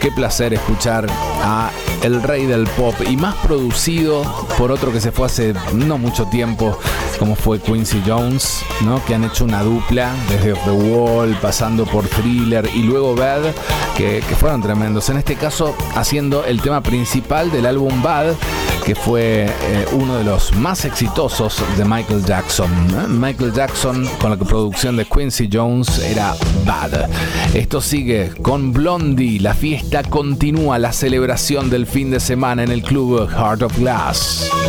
qué placer escuchar a el rey del pop y más producido por otro que se fue hace no mucho tiempo, como fue Quincy Jones, ¿no? Que han hecho una dupla desde Off the Wall, pasando por Thriller y luego Bad, que fueron tremendos. En este caso, haciendo el tema principal del álbum Bad, que fue uno de los más exitosos de Michael Jackson. Michael Jackson, con la producción de Quincy Jones, era Bad. Esto sigue con Blondie. La fiesta continúa, la celebración del fin de semana en el club Heart of Glass.